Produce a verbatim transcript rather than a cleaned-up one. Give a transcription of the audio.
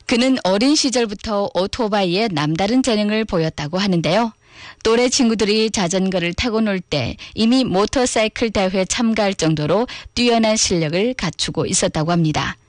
그는 어린 시절부터 오토바이에 남다른 재능을 보였다고 하는데요. 또래 친구들이 자전거를 타고 놀 때 이미 모터사이클 대회에 참가할 정도로 뛰어난 실력을 갖추고 있었다고 합니다.